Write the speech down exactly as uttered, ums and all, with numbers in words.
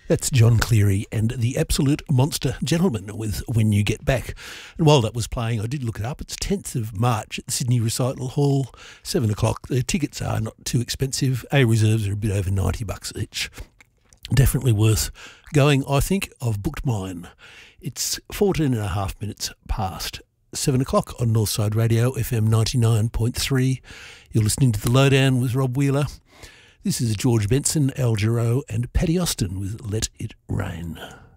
That's John Cleary and the Absolute Monster Gentleman with When You Get Back. And while that was playing, I did look it up. It's tenth of March at the Sydney Recital Hall, seven o'clock. The tickets are not too expensive. A reserves are a bit over ninety bucks each. Definitely worth going, I think. I've booked mine. It's fourteen and a half minutes past seven o'clock on Northside Radio, F M ninety-nine point three. You're listening to The Lowdown with Rob Wheeler. This is George Benson, Al Jarreau and Paddy Austin with Let It Rain.